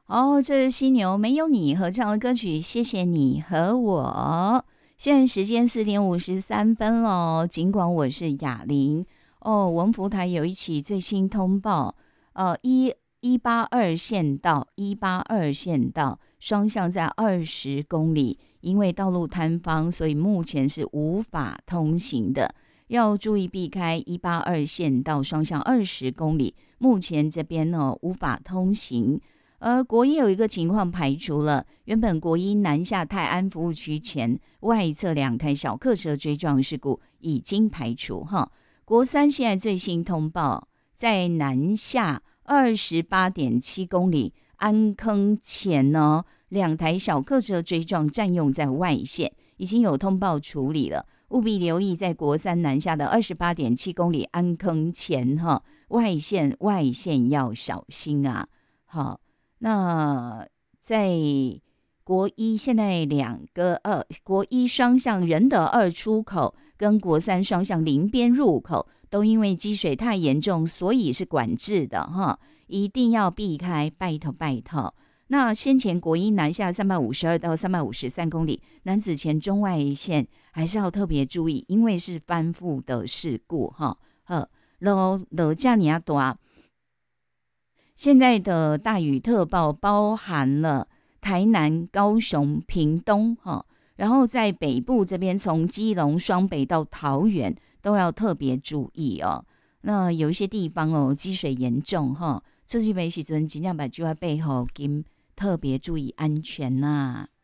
哦，这是犀牛没有你合唱的歌曲《谢谢你和我》。现在时间4:53喽。尽管我是哑铃哦，文福台有一起最新通报，182县道双向在20公里，因为道路坍方，所以目前是无法通行的。要注意避开182县道双向20公里，目前这边呢无法通行。而国一有一个情况排除了，原本国一南下泰安服务区前外侧2台小客车追撞事故已经排除哈。国三现在最新通报，在南下28.7公里安坑前呢，2台小客车追撞占用在外线，已经有通报处理了。务必留意在国三南下的28.7公里安坑前哈，外线要小心啊。好。那在国一现在国一双向仁德2出口跟国三双向林边入口都因为积水太严重，所以是管制的哈，一定要避开，拜托。那先前国一南下352到353公里，男子前中外线还是要特别注意，因为是翻覆的事故哈。落这么大。现在的大雨特报包含了台南、高雄、屏东然后在北部这边从基隆、双北到桃园都要特别注意哦。那有一些地方积水严重出去的时候真的要背后特别注意安全啊。